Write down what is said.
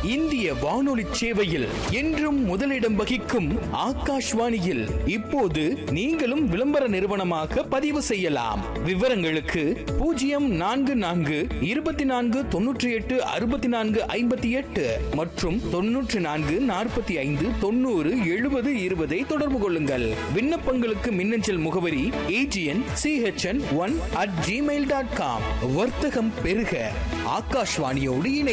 இந்திய வானொலி சேவையில் என்றும் முதலிடம் வகிக்கும் ஆகாஷ்வாணியில் இப்போது நீங்களும் விளம்பர நிறுவனமாக பதிவு செய்யலாம். விவரங்களுக்கு 042494986458 மற்றும் 9445907020 தொடர்பு கொள்ளுங்கள். விண்ணப்பங்களுக்கு மின்னஞ்சல் முகவரி agn.chn1@gmail.com. வர்த்தகம் பெருக ஆகாஷ்வாணியோடு இணை